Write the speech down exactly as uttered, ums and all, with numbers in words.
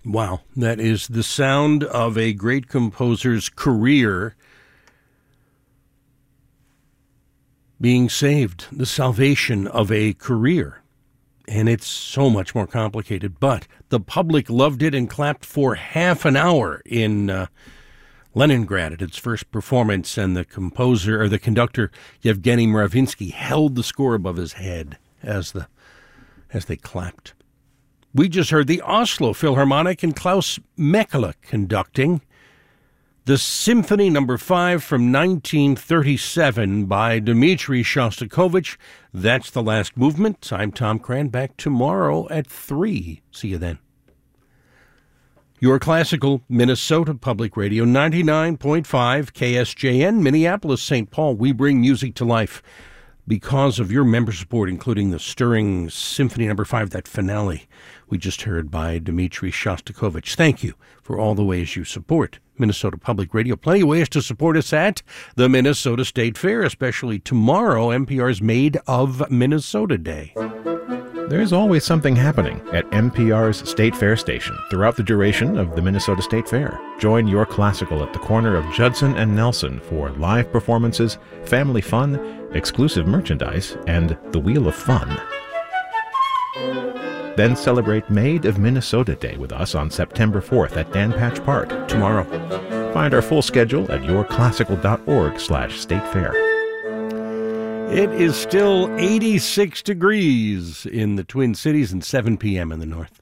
Wow, that is the sound of a great composer's career being saved, the salvation of a career. And it's so much more complicated, but the public loved it and clapped for half an hour in uh, Leningrad at its first performance, and the composer, or the conductor, Yevgeny Mravinsky, held the score above his head as the as they clapped. We just heard the Oslo Philharmonic and Klaus Mekele conducting the Symphony Number Five from nineteen thirty-seven by Dmitri Shostakovich. That's the last movement. I'm Tom Cran. Back tomorrow at three. See you then. Your classical Minnesota Public Radio, ninety-nine point five K S J N, Minneapolis, Saint Paul. We bring music to life because of your member support, including the stirring Symphony Number Five, that finale we just heard by Dmitri Shostakovich. Thank you for all the ways you support Minnesota Public Radio. Plenty of ways to support us at the Minnesota State Fair, especially tomorrow, N P R's Made of Minnesota Day. There's always something happening at N P R's State Fair station throughout the duration of the Minnesota State Fair. Join Your Classical at the corner of Judson and Nelson for live performances, family fun, exclusive merchandise, and the Wheel of Fun. Then celebrate Made of Minnesota Day with us on September fourth at Dan Patch Park tomorrow. Find our full schedule at yourclassical.org slash state fair. It is still eighty-six degrees in the Twin Cities and seven p.m. in the north.